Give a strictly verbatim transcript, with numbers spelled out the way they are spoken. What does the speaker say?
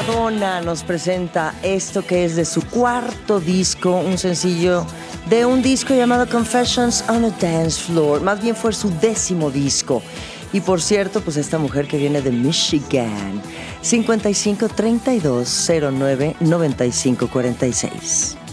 Madonna nos presenta esto que es de su cuarto disco, un sencillo de un disco llamado Confessions on a Dance Floor. Más bien fue su décimo disco. Y por cierto, pues esta mujer que viene de Michigan, cincuenta y cinco treinta y dos cero nueve noventa y cinco cuarenta y seis.